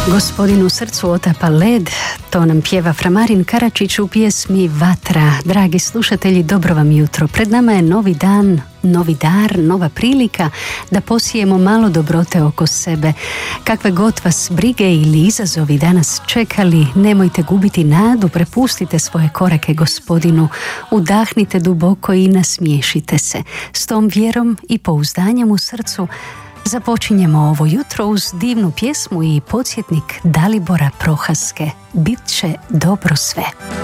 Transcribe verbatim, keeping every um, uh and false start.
Gospodinu srcu otapa led, to nam pjeva Framarin Karačić u pjesmi Vatra. Dragi slušatelji, dobro vam jutro. Pred nama je novi dan, novi dar, nova prilika da posijemo malo dobrote oko sebe. Kakve god vas brige ili izazovi danas čekali, nemojte gubiti nadu, prepustite svoje korake Gospodinu, udahnite duboko i nasmiješite se. S tom vjerom i pouzdanjem u srcu započinjemo ovo jutro uz divnu pjesmu i podsjetnik Dalibora Prohaske. Bit će dobro sve.